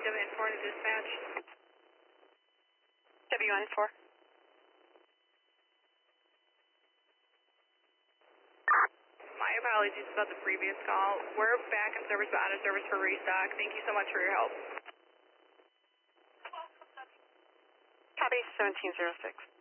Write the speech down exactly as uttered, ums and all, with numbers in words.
W N four to dispatch. W N four. My apologies about the previous call. We're back in service but out of service for restock. Thank you so much for your help. Copy seventeen zero six.